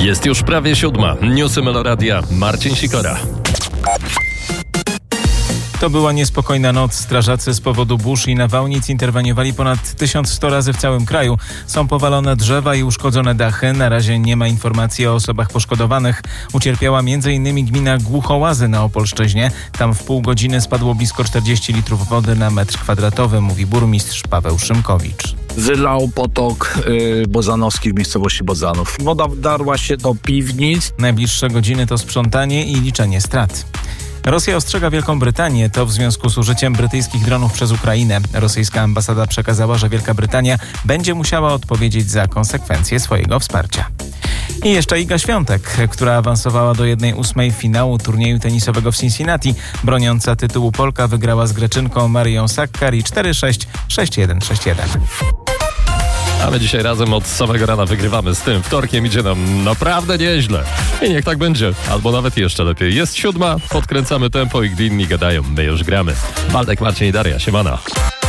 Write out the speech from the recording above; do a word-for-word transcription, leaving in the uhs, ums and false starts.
Jest już prawie siódma. Newsy Meloradia. Marcin Sikora. To była niespokojna noc. Strażacy z powodu burz i nawałnic interweniowali ponad tysiąc sto razy w całym kraju. Są powalone drzewa i uszkodzone dachy. Na razie nie ma informacji o osobach poszkodowanych. Ucierpiała m.in. gmina Głuchołazy na Opolszczyźnie. Tam w pół godziny spadło blisko czterdzieści litrów wody na metr kwadratowy, mówi burmistrz Paweł Szymkowicz. Wylał potok y, Bozanowski w miejscowości Bozanów. Woda wdarła się do piwnic. Najbliższe godziny to sprzątanie i liczenie strat. Rosja ostrzega Wielką Brytanię, to w związku z użyciem brytyjskich dronów przez Ukrainę. Rosyjska ambasada przekazała, że Wielka Brytania będzie musiała odpowiedzieć za konsekwencje swojego wsparcia. I jeszcze Iga Świątek, która awansowała do jednej ósmej finału turnieju tenisowego w Cincinnati. Broniąca tytułu Polka wygrała z Greczynką Marią Sakkari cztery sześć, sześć jeden, sześć jeden. A my dzisiaj razem od samego rana wygrywamy z tym. Wtorkiem idzie nam naprawdę nieźle. I niech tak będzie. Albo nawet jeszcze lepiej. Jest siódma, podkręcamy tempo i gdy inni gadają, my już gramy. Waldek, Marcin i Daria, siemana.